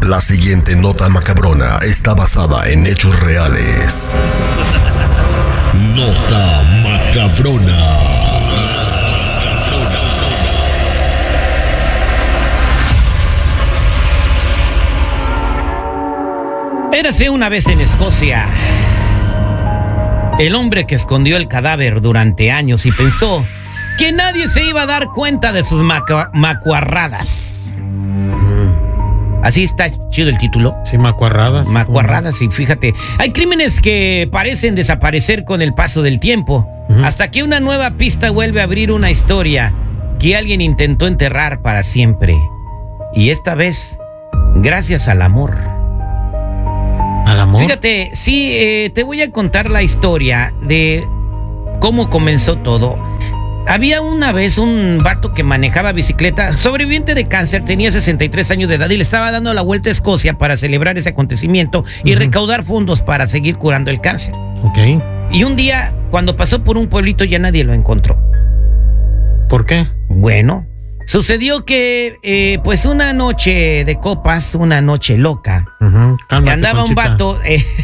La siguiente nota macabrona está basada en hechos reales. Nota macabrona. Érase una vez en Escocia el hombre que escondió el cadáver durante años y pensó que nadie se iba a dar cuenta de sus macuarradas. Así está chido el título. Sí, macuarradas. Macuarradas, y fíjate, hay crímenes que parecen desaparecer con el paso del tiempo, hasta que una nueva pista vuelve a abrir una historia que alguien intentó enterrar para siempre. Y esta vez, gracias al amor. ¿Al amor? Fíjate, sí, te voy a contar la historia de cómo comenzó todo. Había una vez un vato que manejaba bicicleta, sobreviviente de cáncer, tenía 63 años de edad y le estaba dando la vuelta a Escocia para celebrar ese acontecimiento y recaudar fondos para seguir curando el cáncer. Ok. Y un día, cuando pasó por un pueblito, ya nadie lo encontró. ¿Por qué? Bueno, sucedió que, pues una noche de copas, una noche loca, Cálmate, andaba Conchita. un vato,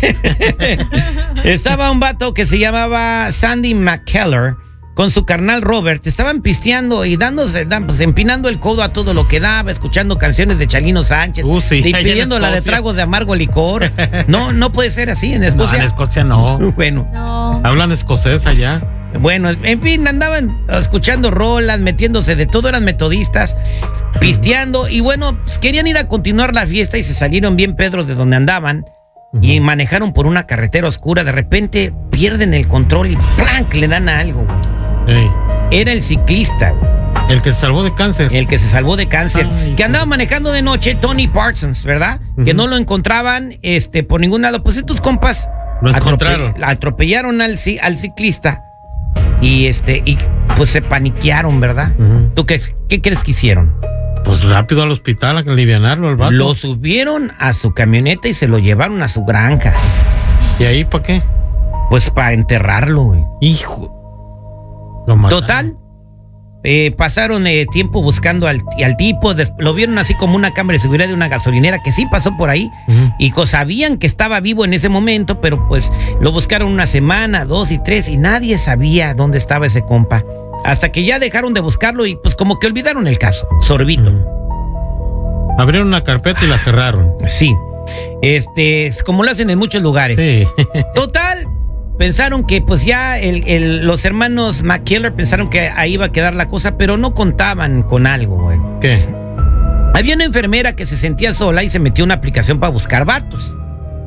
estaba un vato que se llamaba Sandy McKellar con su carnal Robert. Estaban pisteando y pues empinando el codo a todo lo que daba, escuchando canciones de Chalino Sánchez, Sí, y pidiendo la de tragos de amargo licor. No puede ser así en Escocia. No, en Escocia no. Bueno. No. Hablan escocés allá. Bueno, en fin, andaban escuchando rolas, metiéndose de todo, eran metodistas, pisteando, y bueno, pues querían ir a continuar la fiesta y se salieron bien pedros de donde andaban y manejaron por una carretera oscura. De repente pierden el control y ¡plank! Le dan a algo, güey. Ey. Era el ciclista, güey. El que se salvó de cáncer. El que se salvó de cáncer, Ay, que andaba manejando de noche, Tony Parsons, ¿verdad? Que no lo encontraban por ningún lado. Pues estos compas Lo encontraron. atropellaron al ciclista y pues se paniquearon, ¿verdad? ¿Tú qué crees que hicieron? Pues rápido al hospital a alivianarlo al vato. Lo subieron a su camioneta y se lo llevaron a su granja. ¿Y ahí para qué? Pues para enterrarlo, güey. Hijo. Lo mataron. Total, pasaron tiempo buscando al tipo. Lo vieron así como una cámara de seguridad de una gasolinera que sí pasó por ahí. Y sabían que estaba vivo en ese momento, pero pues lo buscaron una semana, 2 y 3 y nadie sabía dónde estaba ese compa. Hasta que ya dejaron de buscarlo y pues como que olvidaron el caso. Sorbito. Abrieron una carpeta y la cerraron. Sí. Como lo hacen en muchos lugares. Sí. Total, pensaron que pues ya los hermanos McKellar pensaron que ahí iba a quedar la cosa, pero no contaban con algo, güey. ¿Qué? Había una enfermera que se sentía sola y se metió una aplicación para buscar vatos.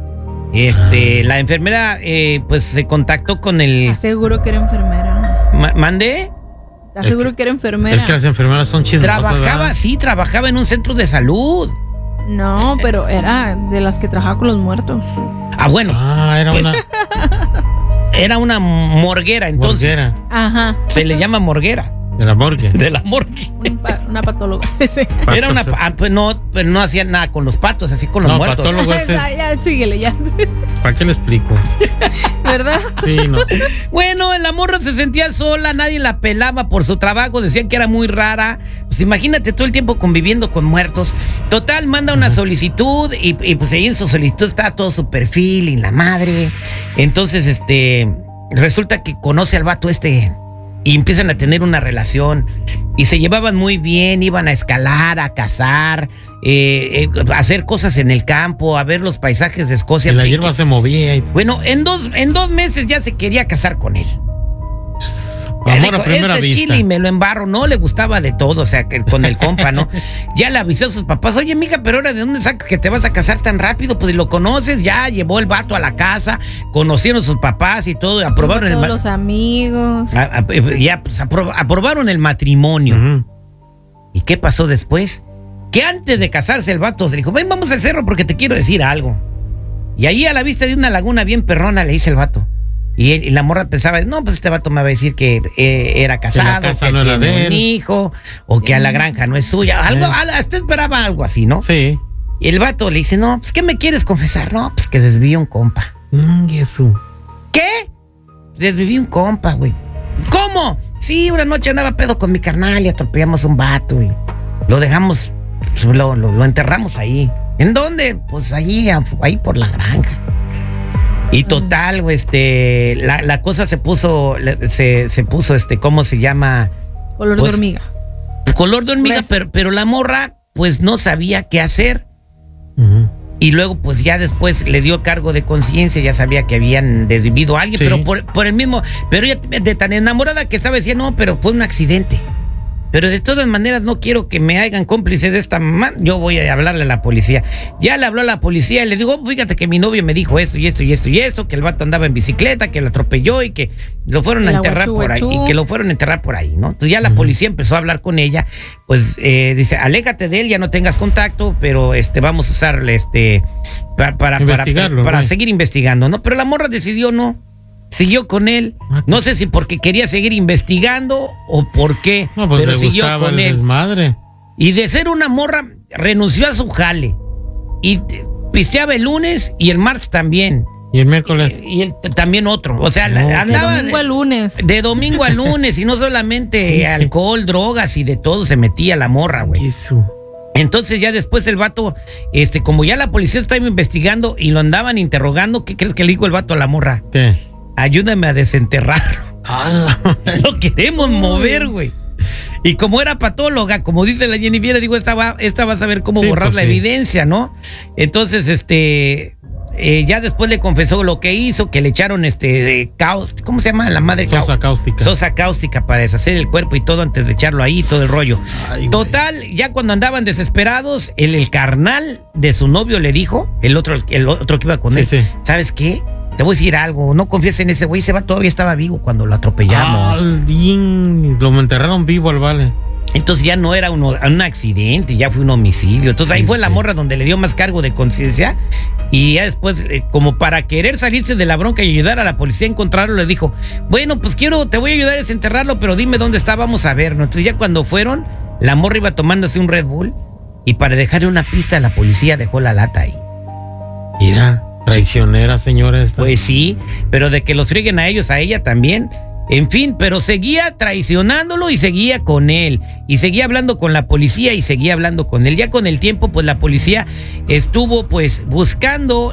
La enfermera pues se contactó con el... Aseguro que era enfermera. ¿Mandé? Aseguro que era enfermera. Es que las enfermeras son chismosas. Trabajaba en un centro de salud. No, pero era de las que trabajaba con los muertos. Ah, bueno. Era pues, una... Era una morguera, entonces. Morguera. Ajá. Se le llama morguera. De la morgue. De la morgue. Una patóloga. Sí. Era una... pues no hacían nada con los patos, así con los muertos. Patólogo es... Ya, síguele, ya. ¿Para qué le explico? ¿Verdad? Sí, no. Bueno, la morra se sentía sola, nadie la pelaba por su trabajo, decían que era muy rara. Pues imagínate todo el tiempo conviviendo con muertos. Total, manda una solicitud y pues ahí en su solicitud está todo su perfil y la madre. Entonces, resulta que conoce al vato y empiezan a tener una relación y se llevaban muy bien, iban a escalar, a cazar, a hacer cosas en el campo, a ver los paisajes de Escocia. Y la hierba se movía. Bueno, en dos meses ya se quería casar con él. Amor a primera vista. Chile y me lo embarro, no le gustaba de todo, o sea, que con el compa, ¿no? Ya le avisó a sus papás, oye, mija, pero ahora ¿de dónde sacas que te vas a casar tan rápido? Pues lo conoces, ya llevó el vato a la casa, conocieron a sus papás y todo, aprobaron todos los amigos. Ya pues, aprobaron el matrimonio. ¿Y qué pasó después? Que antes de casarse el vato se dijo, ven, vamos al cerro porque te quiero decir algo. Y ahí a la vista de una laguna bien perrona le dice el vato. Y la morra pensaba, no, pues este vato me va a decir que era casado, que la casa que no era tiene de él, un hijo, o que a la granja no es suya. Hasta esperaba algo así, ¿no? Sí. Y el vato le dice, no, pues ¿qué me quieres confesar? No, pues que desviví un compa. Jesús. ¿Qué? Desviví un compa, güey. ¿Cómo? Sí, una noche andaba pedo con mi carnal y atropellamos un vato y lo dejamos, lo enterramos ahí. ¿En dónde? Pues ahí por la granja. Y total, la cosa se puso, ¿cómo se llama? Color de hormiga. Color de hormiga, pero la morra, pues no sabía qué hacer. Ujú. Y luego, pues ya después le dio cargo de conciencia, ya sabía que habían desvivido a alguien, Sí. pero por el mismo, pero ella de tan enamorada que estaba decía, no, pero fue un accidente. Pero de todas maneras no quiero que me hagan cómplices de esta mamá. Yo voy a hablarle a la policía. Ya le habló a la policía y le digo, fíjate que mi novio me dijo esto y esto y esto y esto, que el vato andaba en bicicleta, que lo atropelló y que lo fueron a enterrar por ahí. Y que lo fueron a enterrar por ahí, ¿no? Entonces ya la policía empezó a hablar con ella, pues dice, aléjate de él, ya no tengas contacto, pero vamos a usarle Investigarlo, para ¿no? seguir investigando, ¿no? Pero la morra decidió no. Siguió con él. No sé si porque quería seguir investigando o por qué, No, pues pero le siguió gustaba con el él. desmadre. Y de ser una morra, renunció a su jale. Y pisteaba el lunes y el martes también. Y el miércoles. Y también otro. O sea, No, andaba De domingo a lunes. de domingo a lunes. Y no solamente alcohol, drogas y de todo se metía la morra, güey. Eso. Entonces ya después el vato, como ya la policía estaba investigando y lo andaban interrogando, ¿qué crees que le dijo el vato a la morra? ¿Qué? Ayúdame a desenterrarlo. Lo queremos mover, güey. Y como era patóloga, como dice la Jennifer, digo, esta va a saber cómo Sí, borrar pues la sí. evidencia, ¿no? Entonces, ya después le confesó lo que hizo, que le echaron ¿cómo se llama la madre? Sosa cáustica. Sosa cáustica para deshacer el cuerpo y todo antes de echarlo ahí, todo el rollo. Ay, güey. Total, ya cuando andaban desesperados, el carnal de su novio le dijo, el otro que iba con Sí, él, sí. ¿sabes qué? Te voy a decir algo, no confíes en ese güey, ese va todavía estaba vivo cuando lo atropellamos. Lo enterraron vivo al vale. Entonces ya no era un accidente, ya fue un homicidio. Entonces ahí Sí, fue la sí. morra donde le dio más cargo de conciencia. Y ya después, como para querer salirse de la bronca y ayudar a la policía a encontrarlo, le dijo, bueno, pues te voy a ayudar a desenterrarlo, pero dime dónde está, vamos a ver, ¿no? Entonces ya cuando fueron, la morra iba tomándose un Red Bull y para dejarle una pista a la policía dejó la lata ahí. Mira, traicionera señora esta. Pues sí, pero de que los frieguen a ellos, a ella también. En fin, pero seguía traicionándolo y seguía con él. Y seguía hablando con la policía y seguía hablando con él. Ya con el tiempo, pues la policía estuvo pues buscando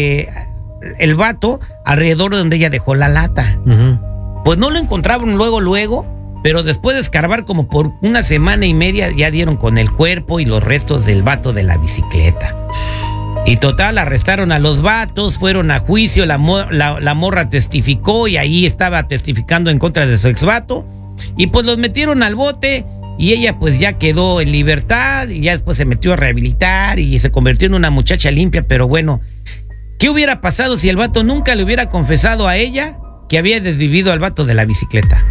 el vato alrededor de donde ella dejó la lata. Ujú. Pues no lo encontraron luego, pero después de escarbar como por una semana y media ya dieron con el cuerpo y los restos del vato de la bicicleta. Y total, arrestaron a los vatos, fueron a juicio, la morra testificó y ahí estaba testificando en contra de su exvato. Y pues los metieron al bote y ella pues ya quedó en libertad y ya después se metió a rehabilitar y se convirtió en una muchacha limpia. Pero bueno, ¿qué hubiera pasado si el vato nunca le hubiera confesado a ella que había desvivido al vato de la bicicleta?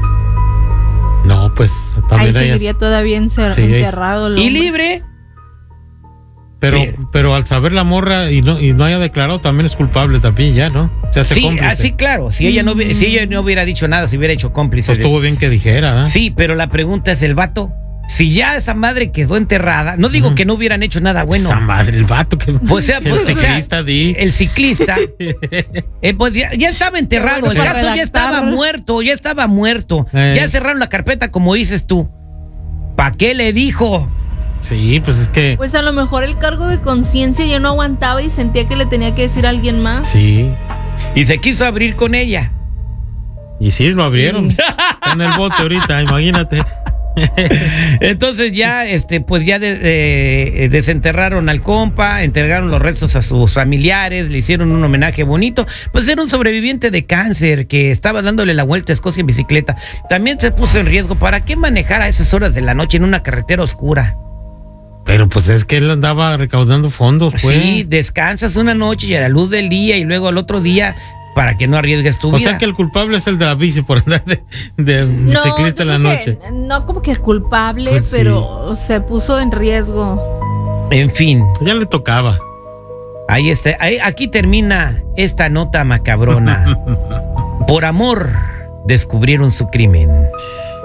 No, pues Ahí Pamela, seguiría todavía Sí, enterrado el Y hombre. libre. pero al saber la morra y no haya declarado, también es culpable también ya, ¿no? Se hace Sí, cómplice. así claro. Si ella no hubiera dicho nada, si hubiera hecho cómplice. Pues estuvo bien que dijera, ¿eh? Sí, pero la pregunta es el vato. Si ya esa madre quedó enterrada, no digo que no hubieran hecho nada bueno. Esa madre, el vato que... Pues, el ciclista, di. El ciclista, pues ya estaba enterrado, el Para caso ya redactar. estaba muerto. Ya cerraron la carpeta, como dices tú. ¿Para qué le dijo? Sí, pues es que... Pues a lo mejor el cargo de conciencia ya no aguantaba y sentía que le tenía que decir a alguien más. Sí. Y se quiso abrir con ella. Y sí, lo abrieron. Está en el bote ahorita, imagínate. Entonces ya, pues ya desenterraron al compa, entregaron los restos a sus familiares, le hicieron un homenaje bonito. Pues era un sobreviviente de cáncer que estaba dándole la vuelta a Escocia en bicicleta. También se puso en riesgo. ¿Para qué manejar a esas horas de la noche en una carretera oscura? Pero pues es que él andaba recaudando fondos, pues. Sí, descansas una noche y a la luz del día y luego al otro día para que no arriesgues tu vida. O sea que el culpable es el de la bici por andar de No, ciclista en la yo creo noche. que no como que es culpable, Pues sí. pero se puso en riesgo. En fin, Ya le tocaba. ahí está. Aquí termina esta nota macabrona. Por amor, descubrieron su crimen.